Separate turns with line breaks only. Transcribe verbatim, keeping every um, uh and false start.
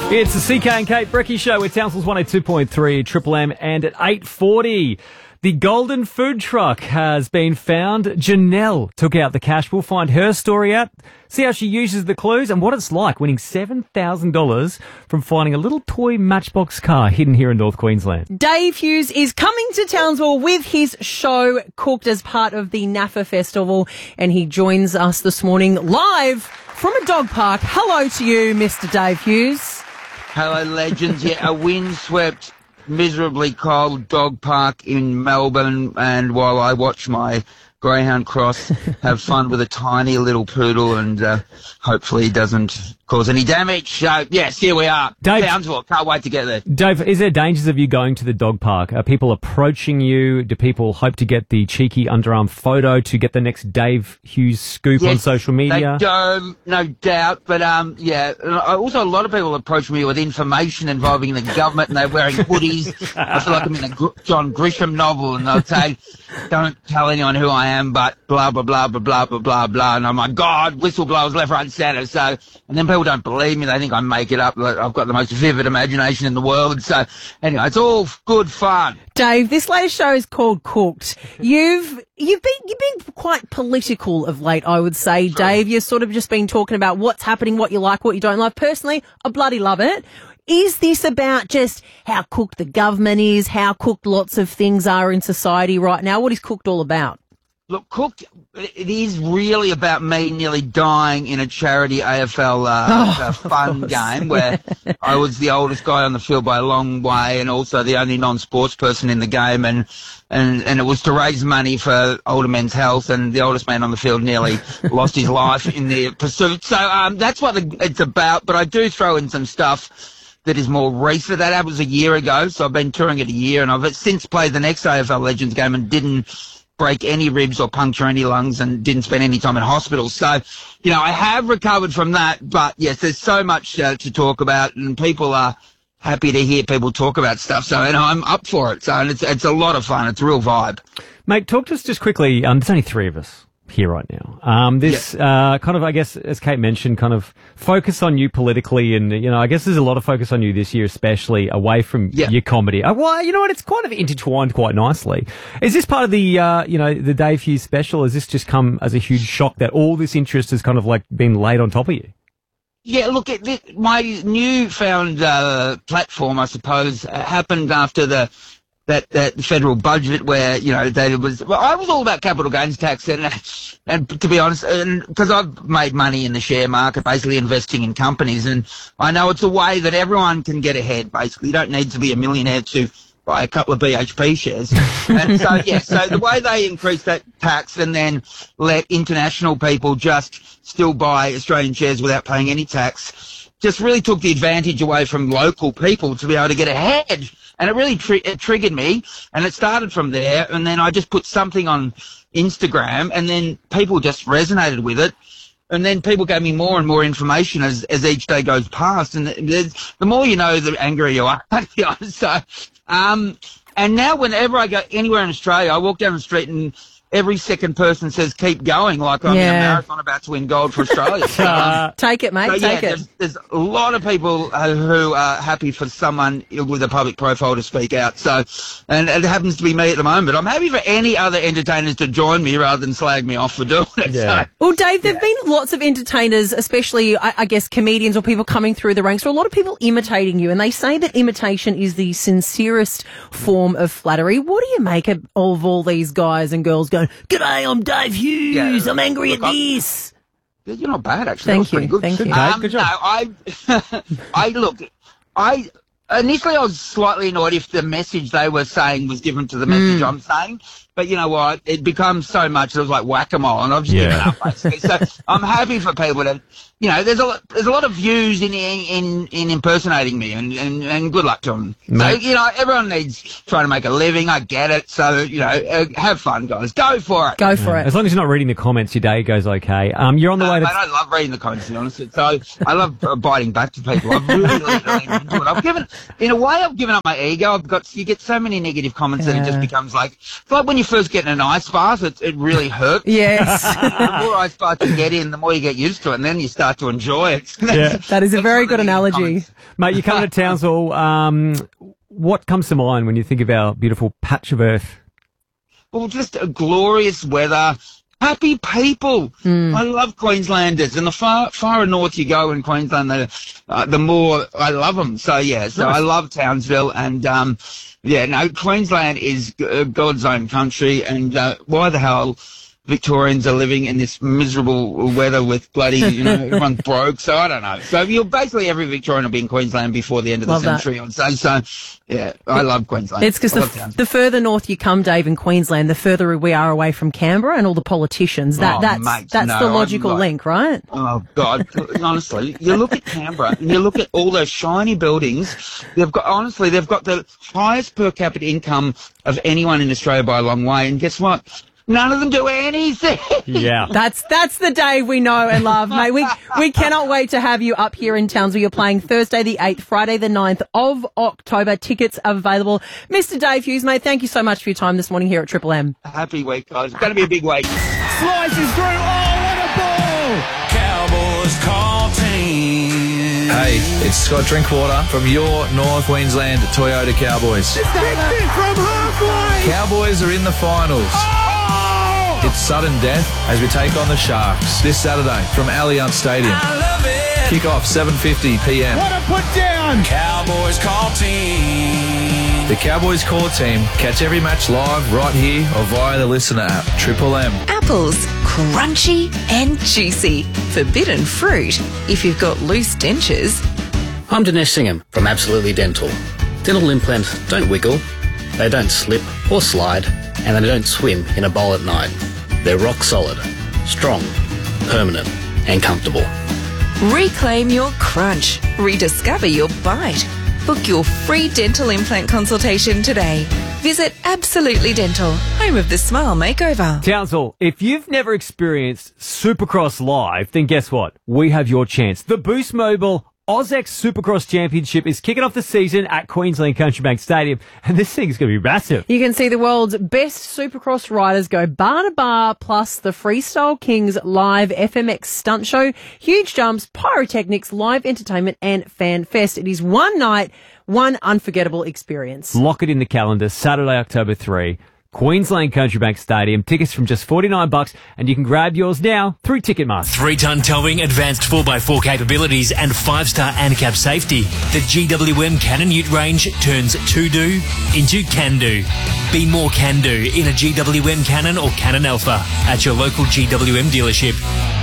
It's the C K and Kate Brecky Show with Townsville's one oh two point three Triple M, and at eight forty, the Golden Food Truck has been found. Janelle took out the cash. We'll find her story out, see how she uses the clues, and what it's like winning seven thousand dollars from finding a little toy Matchbox car hidden here in North Queensland.
Dave Hughes is coming to Townsville with his show Cooked as part of the N A F A Festival, and he joins us this morning live from a dog park. Hello to you, Mister Dave Hughes.
Hello, legends. Yeah, a windswept, miserably cold dog park in Melbourne, and while I watch my greyhound cross, have fun with a tiny little poodle, and uh, hopefully he doesn't cause any damage. So, yes, here we are.
Dave,
Townsville, can't wait to get there.
Dave, is there dangers of you going to the dog park? Are people approaching you? Do people hope to get the cheeky underarm photo to get the next Dave Hughes scoop
Yes,
on social media?
They do, no doubt. But, um, yeah, also a lot of people approach me with information involving the government, and they're wearing hoodies. I feel like I'm in a Gr- John Grisham novel, and they'll say, don't tell anyone who I am, but blah, blah, blah, blah, blah, blah, blah, blah. And I'm like, God, whistleblowers left, right, and centre. So, and then people don't believe me. They think I make it up. Like, I've got the most vivid imagination in the world. So, anyway, it's all good fun.
Dave, this latest show is called Cooked. You've you've been you've been quite political of late, I would say,
Sure.
Dave. You've sort of just been talking about what's happening, what you like, what you don't like. Personally, I bloody love it. Is this about just how cooked the government is, how cooked lots of things are in society right now? What is Cooked all about?
Look, Cooked, it is really about me nearly dying in a charity A F L uh,
Oh,
uh, fun game where I was the oldest guy on the field by a long way, and also the only non-sports person in the game, and and and it was to raise money for older men's health, and the oldest man on the field nearly lost his life in the pursuit. So um, that's what it's about, but I do throw in some stuff that is more recent. That was a year ago, so I've been touring it a year, and I've since played the next A F L Legends game and didn't break any ribs or puncture any lungs and didn't spend any time in hospital. So, you know, I have recovered from that, but yes, there's so much uh, to talk about, and people are happy to hear people talk about stuff. So, and I'm up for it. So, and it's it's a lot of fun. It's a real vibe.
Mate, talk to us just quickly. Um, there's only three of us here right now. Um, this, yeah. uh, kind of, I guess, as Kate mentioned, kind of focus on you politically, and, you know, I guess there's a lot of focus on you this year, especially away from
yeah.
your comedy. Uh, well, you know what? It's kind of intertwined quite nicely. Is this part of the, uh, you know, the Dave Hughes special? Has this just come as a huge shock that all this interest has kind of like been laid on top of you?
Yeah, look, it, it, my newfound uh, platform, I suppose, uh, happened after the that that federal budget where, you know, they was well, I was all about capital gains tax, and and to be honest, and because I've made money in the share market, basically investing in companies, and I know it's a way that everyone can get ahead. Basically, you don't need to be a millionaire to buy a couple of B H P shares. And so, yeah, so the way they increased that tax and then let international people just still buy Australian shares without paying any tax just really took the advantage away from local people to be able to get ahead. And it really tri- it triggered me, and it started from there. And then I just put something on Instagram, and then people just resonated with it. And then people gave me more and more information as, as each day goes past. And the, the more you know, the angrier you are. So, um, and now whenever I go anywhere in Australia, I walk down the street and every second person says, keep going, like I'm
Yeah.
in a marathon about to win gold for Australia. So, um,
Take it, mate,
so, yeah,
take it.
there's, there's a lot of people uh, who are happy for someone with a public profile to speak out. So, and it happens to be me at the moment. I'm happy for any other entertainers to join me rather than slag me off for doing it.
Yeah.
So,
Well, Dave, there have been lots of entertainers, especially, I, I guess, comedians or people coming through the ranks, or a lot of people imitating you, and they say that imitation is the sincerest form of flattery. What do you make of, of all these guys and girls going, "G'day, I'm Dave Hughes,
Yeah,
I'm angry
look,
at
I-
this"?
you're not bad, actually.
Thank
That was
you,
pretty good.
thank you.
Good,
Um,
good job.
No, I, I look, I initially I was slightly annoyed if the message they were saying was different to the message I'm saying. But you know what? It becomes so much. It was like whack-a-mole, and I've just
Yeah.
given up, basically. So I'm happy for people to, you know, there's a lot, there's a lot of views in in in impersonating me, and, and, and good luck to them.
Mate.
So you know, everyone needs trying to make a living. I get it. So you know, uh, have fun, guys. Go for it.
Go for
As
it.
long as you're not reading the comments, your day goes okay. Um, you're on the
No,
way to...
mate, I love reading the comments, to be honest. So I love uh, biting back to people. I've really, really, really into it. I've given, in a way, I've given up my ego. I've got, you get so many negative comments that it just
Yeah.
becomes like, it's like when you first get in an ice bath, it, it really hurts.
Yes.
The more ice baths you get in, the more you get used to it, and then you start start to enjoy it.
Yeah.
That is a very good analogy.
Comments.
Mate, you come to Townsville. Um, what comes to mind when you think of our beautiful patch of earth?
Well, just a glorious weather. Happy people.
Mm.
I love Queenslanders, and the far far north you go in Queensland, the uh, the more I love them. So yeah, so
Nice.
I love Townsville, and um, yeah, no, Queensland is uh, God's own country, and uh, why the hell Victorians are living in this miserable weather with bloody, you know, everyone's broke. So I don't know. So you'll basically every Victorian will be in Queensland before the end of
Love
the
that.
century, I'd say. So yeah, I love Queensland.
It's because
I
the,
love
f-
Townsville.
the further north you come, Dave, in Queensland, the further we are away from Canberra and all the politicians. That
Oh,
that's
mate,
that's
no,
the
I'm
logical
like-
link, right?
Oh God! Honestly, you look at Canberra and you look at all those shiny buildings. They've got honestly, they've got the highest per capita income of anyone in Australia by a long way. And guess what? None of them do anything.
Yeah.
That's that's the Dave we know and love, mate. We we cannot wait to have you up here in Townsville. You're playing Thursday the eighth, Friday the ninth of October. Tickets are available. Mister Dave Hughes, mate, thank you so much for your time this morning here at Triple M.
Happy week, guys. It's going to be a big week.
Slices through. Oh, what a ball! Cowboys call team.
Hey, it's Scott Drinkwater from your North Queensland Toyota Cowboys.
Kicked it from halfway.
Cowboys are in the finals.
Oh!
It's sudden death as we take on the Sharks this Saturday from Allianz Stadium.
I love it.
Kick off seven fifty p m.
What a put down. Cowboys call team.
The Cowboys core team catch every match live right here or via the Listener app. Triple M.
Apples, crunchy and juicy. Forbidden fruit if you've got loose dentures.
I'm Dinesh Singham from Absolutely Dental. Dental implants don't wiggle, they don't slip or slide, and they don't swim in a bowl at night. They're rock solid, strong, permanent, and comfortable.
Reclaim your crunch. Rediscover your bite. Book your free dental implant consultation today. Visit Absolutely Dental, home of the Smile Makeover.
Townsville, if you've never experienced Supercross live, then guess what? We have your chance. The Boost Mobile AusX Supercross Championship is kicking off the season at Queensland Country Bank Stadium, and this thing's going to be massive.
You can see the world's best Supercross riders go bar to bar, plus the Freestyle Kings live F M X stunt show, huge jumps, pyrotechnics, live entertainment, and fan fest. It is one night, one unforgettable experience.
Lock it in the calendar, Saturday, October third. Queensland Country Bank Stadium. Tickets from just forty-nine bucks, and you can grab yours now through Ticketmaster.
Three-ton towing, advanced four by four capabilities, and five-star ANCAP safety. The G W M Cannon Ute range turns to-do into can-do. Be more can-do in a G W M Cannon or Cannon Alpha at your local G W M dealership.